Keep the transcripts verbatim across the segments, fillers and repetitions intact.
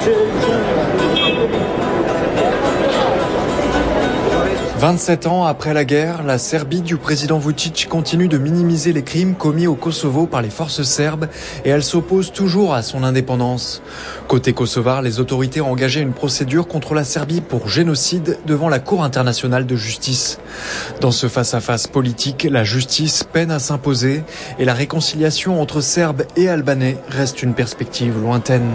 vingt-sept ans après la guerre, la Serbie du président Vučić continue de minimiser les crimes commis au Kosovo par les forces serbes et elle s'oppose toujours à son indépendance. Côté kosovar, les autorités ont engagé une procédure contre la Serbie pour génocide devant la Cour internationale de justice. Dans ce face-à-face politique, la justice peine à s'imposer et la réconciliation entre Serbes et Albanais reste une perspective lointaine.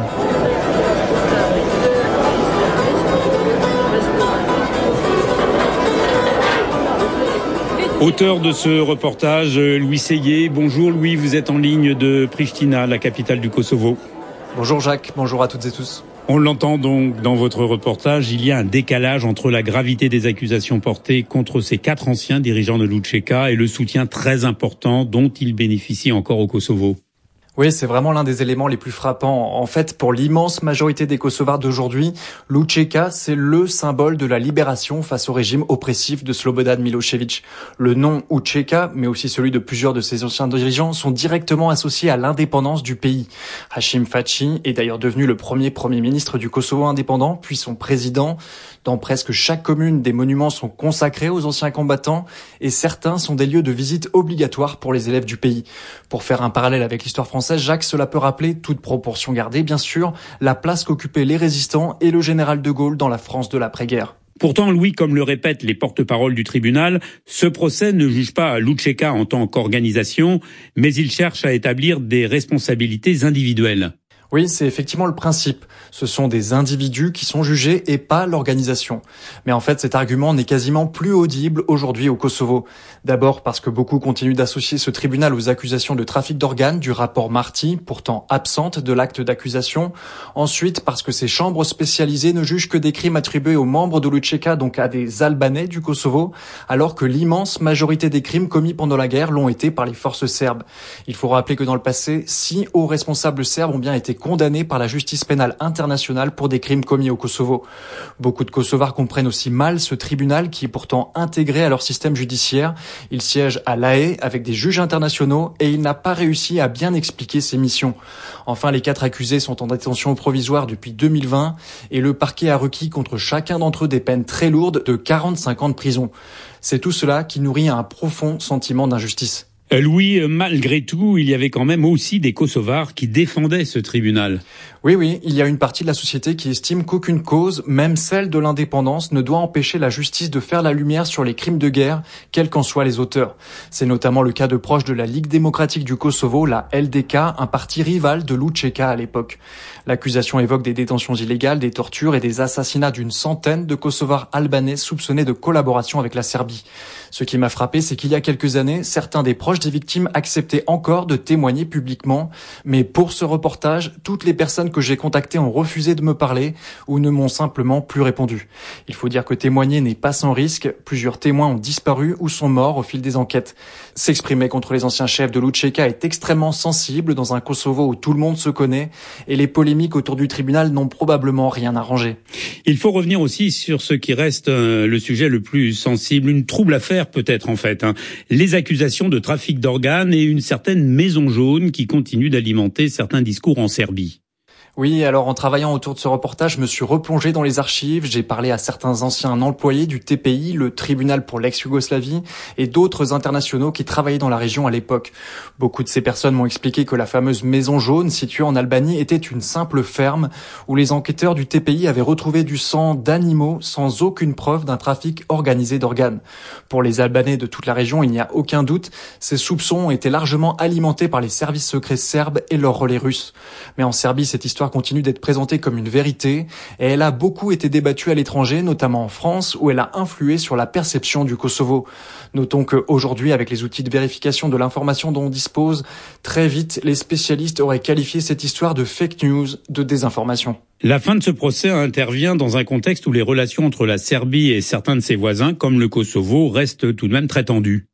Auteur de ce reportage, Louis Seillet. Bonjour Louis, vous êtes en ligne de Pristina, la capitale du Kosovo. Bonjour Jacques, bonjour à toutes et tous. On l'entend donc dans votre reportage, il y a un décalage entre la gravité des accusations portées contre ces quatre anciens dirigeants de l'U C K et le soutien très important dont ils bénéficient encore au Kosovo. Oui, c'est vraiment l'un des éléments les plus frappants. En fait, pour l'immense majorité des Kosovars d'aujourd'hui, l'U C K, c'est le symbole de la libération face au régime oppressif de Slobodan Milošević. Le nom U C K, mais aussi celui de plusieurs de ses anciens dirigeants, sont directement associés à l'indépendance du pays. Hashim Thaçi est d'ailleurs devenu le premier premier ministre du Kosovo indépendant, puis son président. Dans presque chaque commune, des monuments sont consacrés aux anciens combattants et certains sont des lieux de visite obligatoires pour les élèves du pays. Pour faire un parallèle avec l'histoire française, Jacques, cela peut rappeler, toute proportion gardée bien sûr, la place qu'occupaient les résistants et le général de Gaulle dans la France de l'après-guerre. Pourtant, Louis, comme le répètent les porte-paroles du tribunal, ce procès ne juge pas l'U C K en tant qu'organisation, mais il cherche à établir des responsabilités individuelles. Oui, c'est effectivement le principe. Ce sont des individus qui sont jugés et pas l'organisation. Mais en fait, cet argument n'est quasiment plus audible aujourd'hui au Kosovo. D'abord parce que beaucoup continuent d'associer ce tribunal aux accusations de trafic d'organes du rapport Marti, pourtant absente de l'acte d'accusation. Ensuite, parce que ces chambres spécialisées ne jugent que des crimes attribués aux membres de l'U C K, donc à des Albanais du Kosovo, alors que l'immense majorité des crimes commis pendant la guerre l'ont été par les forces serbes. Il faut rappeler que dans le passé, six hauts responsables serbes ont bien été condamnés par la justice pénale internationale pour des crimes commis au Kosovo. Beaucoup de Kosovars comprennent aussi mal ce tribunal qui est pourtant intégré à leur système judiciaire. Il siège à La Haye avec des juges internationaux et il n'a pas réussi à bien expliquer ses missions. Enfin, les quatre accusés sont en détention provisoire depuis deux mille vingt et le parquet a requis contre chacun d'entre eux des peines très lourdes de quarante-cinq ans de prison. C'est tout cela qui nourrit un profond sentiment d'injustice. Louis, malgré tout, il y avait quand même aussi des Kosovars qui défendaient ce tribunal. Oui, oui, il y a une partie de la société qui estime qu'aucune cause, même celle de l'indépendance, ne doit empêcher la justice de faire la lumière sur les crimes de guerre, quels qu'en soient les auteurs. C'est notamment le cas de proches de la Ligue démocratique du Kosovo, la L D K, un parti rival de l'U C K à l'époque. L'accusation évoque des détentions illégales, des tortures et des assassinats d'une centaine de Kosovars albanais soupçonnés de collaboration avec la Serbie. Ce qui m'a frappé, c'est qu'il y a quelques années, certains des proches des victimes acceptaient encore de témoigner publiquement. Mais pour ce reportage, toutes les personnes que j'ai contactées ont refusé de me parler ou ne m'ont simplement plus répondu. Il faut dire que témoigner n'est pas sans risque. Plusieurs témoins ont disparu ou sont morts au fil des enquêtes. S'exprimer contre les anciens chefs de l'U C K est extrêmement sensible dans un Kosovo où tout le monde se connaît et les polémiques autour du tribunal n'ont probablement rien arrangé. Il faut revenir aussi sur ce qui reste euh, le sujet le plus sensible, une trouble affaire peut-être en fait, hein. Les accusations de trafic d'organes et une certaine maison jaune qui continue d'alimenter certains discours en Serbie. Oui, alors en travaillant autour de ce reportage, je me suis replongé dans les archives, j'ai parlé à certains anciens employés du T P I, le tribunal pour l'ex-Yougoslavie, et d'autres internationaux qui travaillaient dans la région à l'époque. Beaucoup de ces personnes m'ont expliqué que la fameuse Maison Jaune, située en Albanie, était une simple ferme où les enquêteurs du T P I avaient retrouvé du sang d'animaux sans aucune preuve d'un trafic organisé d'organes. Pour les Albanais de toute la région, il n'y a aucun doute, ces soupçons ont été largement alimentés par les services secrets serbes et leurs relais russes. Mais en Serbie, cette histoire continue d'être présentée comme une vérité et elle a beaucoup été débattue à l'étranger, notamment en France, où elle a influé sur la perception du Kosovo. Notons qu'aujourd'hui, avec les outils de vérification de l'information dont on dispose, très vite, les spécialistes auraient qualifié cette histoire de fake news, de désinformation. La fin de ce procès intervient dans un contexte où les relations entre la Serbie et certains de ses voisins, comme le Kosovo, restent tout de même très tendues.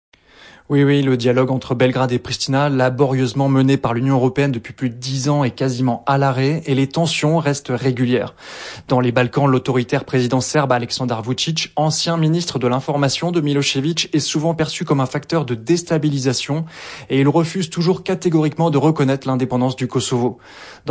Oui, oui, le dialogue entre Belgrade et Pristina, laborieusement mené par l'Union européenne depuis plus de dix ans, est quasiment à l'arrêt et les tensions restent régulières. Dans les Balkans, l'autoritaire président serbe Aleksandar Vučić, ancien ministre de l'information de Milošević, est souvent perçu comme un facteur de déstabilisation et il refuse toujours catégoriquement de reconnaître l'indépendance du Kosovo. Dans